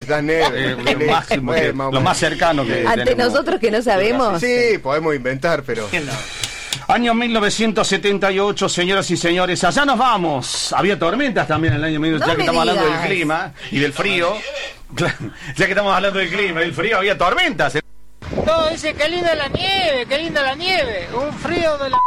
Lo máximo, lo más cercano que ante tenemos. nosotros que no sabemos. Sí, podemos inventar, pero... Año 1978, señoras y señores, allá nos vamos. Había tormentas también en el año 1978, ya que estamos hablando del clima y del frío. Ya que estamos hablando del clima y del frío, había tormentas. Todo dice, qué linda la nieve, un frío de la...